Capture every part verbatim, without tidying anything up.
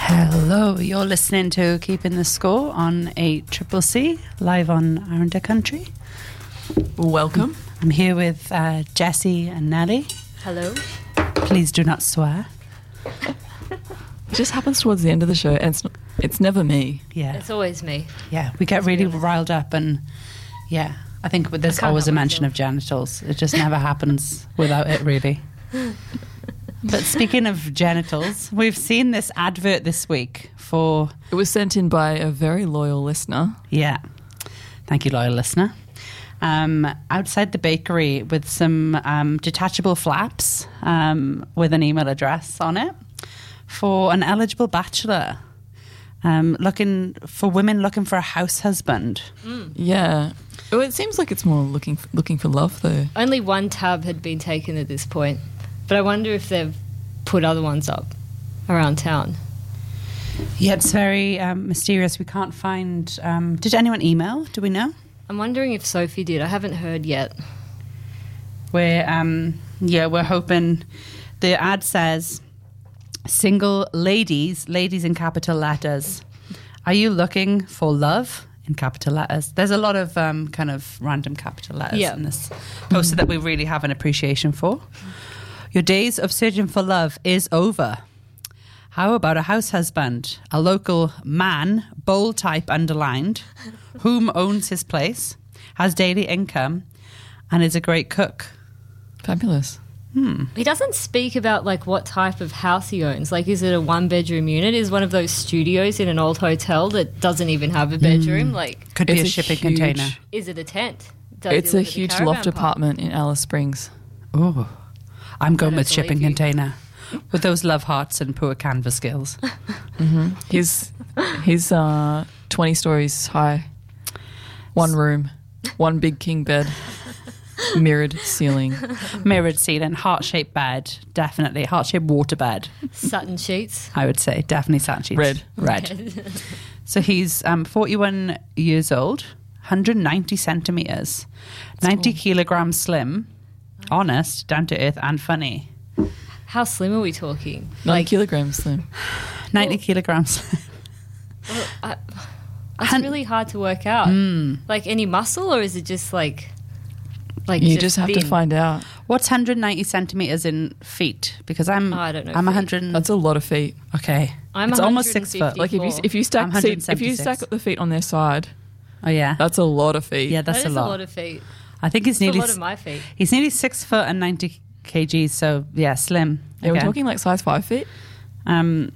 Hello, you're listening to Keeping the Score on A Triple C, live on Arunda Country. Welcome. I'm here with uh, Jessie and Nelly. Hello. Please do not swear. It just happens towards the end of the show, and it's, it's never me. Yeah. It's always me. Yeah, we get really riled up, and yeah, I think there's I always a help mention myself. of genitals. It just never happens without it, really. But speaking of genitals, we've seen this advert this week for... It was sent in by a very loyal listener. Yeah. Thank you, loyal listener. Um, outside the bakery with some um, detachable flaps um, with an email address on it for an eligible bachelor. Um, looking for women looking for a house husband. Mm. Yeah. Oh, it seems like it's more looking for, looking for love, though. Only one tab had been taken at this point, but I wonder if they've put other ones up around town. Yeah, it's very um, mysterious. We can't find... Um, did anyone email? Do we know? I'm wondering if Sophie did. I haven't heard yet. We're, um, yeah, we're hoping... The ad says, single ladies, ladies in capital letters. Are you looking for love? In capital letters. There's a lot of um, kind of random capital letters Yeah. in this poster that we really have an appreciation for. Your days of searching for love is over. How about a house husband, a local man, bold type underlined, whom owns his place, has daily income, and is a great cook? Fabulous. Hmm. He doesn't speak about like what type of house he owns. Like, is it a one-bedroom unit? Is one of those studios in an old hotel that doesn't even have a bedroom? Like, Could be It's a a shipping huge- container. is it a tent? Does he It's a live at the huge caravan loft park? apartment in Alice Springs. Oh, I'm going I with don't shipping believe you. container with those love hearts and poor canvas skills. Mm-hmm. He's, he's uh, twenty stories high, one room, one big king bed, mirrored ceiling. Mirrored ceiling, heart-shaped bed, definitely. Heart-shaped water bed, Sutton sheets. I would say. Definitely satin sheets. Red. Red. So he's um, forty-one years old, one hundred ninety centimetres, ninety cool. kilograms slim, honest, down to earth and funny. How slim are we talking? Nine Like, kilograms slim. ninety Well- kilograms. well, I, it's Hun- really hard to work out. Mm. Like, any muscle, or is it just like, like You just have to thin? find out. What's one hundred ninety centimetres in feet? Because I'm, Oh, I don't know I'm feet. one hundred. and- That's a lot of feet. okay. I'm it's almost six foot. Like if you if you I'm stack one hundred seat, if you seventy-six. stack the feet on their side, Oh yeah. that's a lot of feet. Yeah, that's That a is lot. a lot of feet. I think he's It's a nearly lot of my feet. he's nearly six foot and ninety kgs. So yeah, slim. Yeah, we're again. talking like size five feet. Um,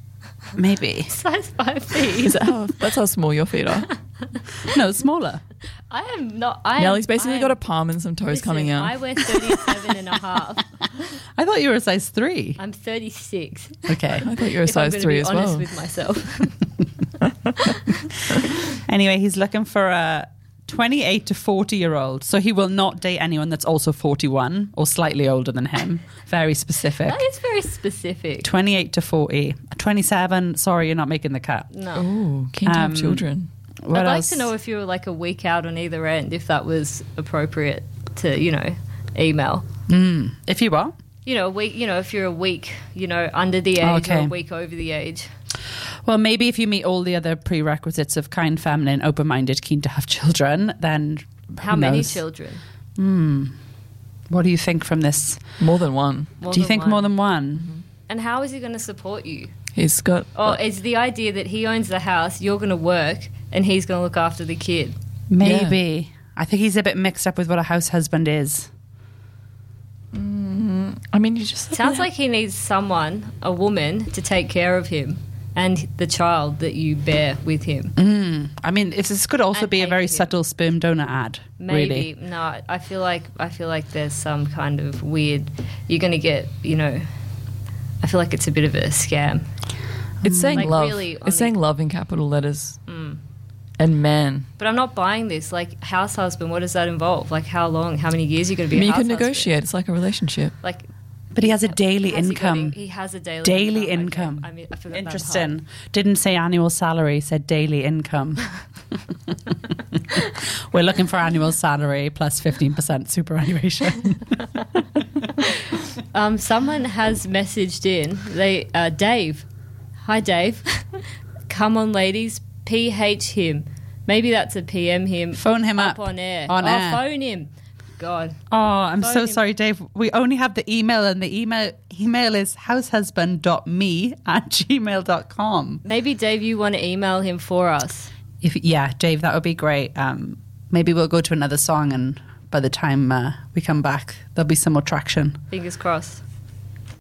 maybe Size five feet. Is that how? That's how small your feet are. no smaller. I am not. I Nellie's am, basically I am, got a palm and some toes listen, coming out. I wear thirty-seven and a half. I thought you were a size three. I'm thirty-six. Okay. I thought you were a if I'm size gonna three be as honest well. with myself. Anyway, he's looking for a twenty-eight to forty year old. So he will not date anyone that's also forty-one or slightly older than him. Very specific. That is very specific. twenty-eight to forty. twenty-seven, sorry, you're not making the cut. No. Oh, keen to Um, have children. What I'd like else? to know if you were like a week out on either end, if that was appropriate to, you know, email. Mm, if you are. You know, a week. You know, if you're a week, you know, under the age or Okay. a week over the age. Well, maybe if you meet all the other prerequisites of kind, feminine, open-minded, keen to have children, then How who many knows? children? Hmm. What do you think from this? More than one. More do you than think one. more than one? And how is he going to support you? He's got. Or is the idea that he owns the house, you're going to work, and he's going to look after the kid? Maybe. I think he's a bit mixed up with what a house husband is. Mm, I mean, you just Sounds like he needs someone, a woman, to take care of him and the child that you bear with him. Mm. I mean, it's, this could also And be a pay very for him. subtle sperm donor ad. Maybe Really. no. I feel like I feel like there's some kind of weird. You're going to get, you know. I feel like it's a bit of a scam. It's saying Like, love. really on It's the- saying love in capital letters. Mm. And man. But I'm not buying this. Like, house husband, what does that involve? Like, how long? How many years are you going to I be mean, a you house can husband? negotiate. It's like a relationship. Like, But he has a daily has he got income. in- He, has a daily Daily income. income. Okay. I mean, I forgot that Interesting. Didn't say annual salary, said daily income. We're looking for annual salary plus fifteen percent superannuation. part. Um, someone has messaged in. They uh, Dave Hi, Dave. Come on, ladies. P H him. Maybe that's a P M him. Phone him up. on air. On oh, air. phone him. God. Oh, I'm Phone so him. sorry, Dave. We only have the email, and the email email is househusband dot me at gmail dot com. Maybe, Dave, you want to email him for us. If yeah, Dave, that would be great. Um, maybe we'll go to another song, and by the time uh, we come back, there'll be some more traction. Fingers crossed.